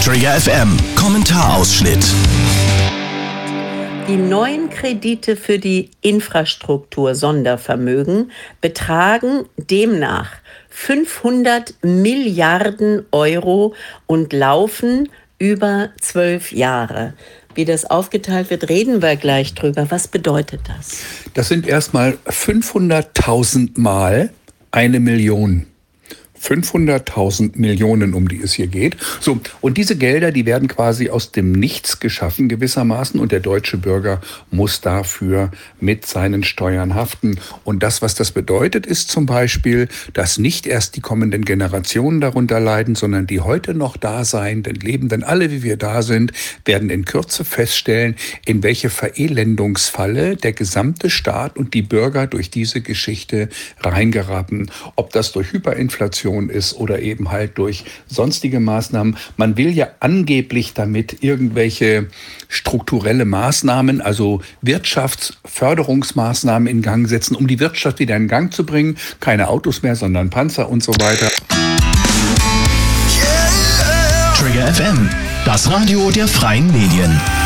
Trigger FM Kommentarausschnitt. Die neuen Kredite für die Infrastruktur-Sondervermögen betragen demnach 500 Milliarden Euro und laufen über 12 Jahre. Wie das aufgeteilt wird, reden wir gleich drüber. Was bedeutet das? Das sind erstmal 500.000 Mal 1 Million. 500.000 Millionen, um die es hier geht. So, und diese Gelder, die werden quasi aus dem Nichts geschaffen gewissermaßen und der deutsche Bürger muss dafür mit seinen Steuern haften. Und das, was das bedeutet, ist zum Beispiel, dass nicht erst die kommenden Generationen darunter leiden, sondern die heute noch da seienden Lebenden, alle wie wir da sind, werden in Kürze feststellen, in welche Verelendungsfalle der gesamte Staat und die Bürger durch diese Geschichte reingeraten. Ob das durch Hyperinflation ist oder eben halt durch sonstige Maßnahmen. Man will ja angeblich damit irgendwelche strukturelle Maßnahmen, also Wirtschaftsförderungsmaßnahmen in Gang setzen, um die Wirtschaft wieder in Gang zu bringen. Keine Autos mehr, sondern Panzer und so weiter. Trigger FM, das Radio der freien Medien.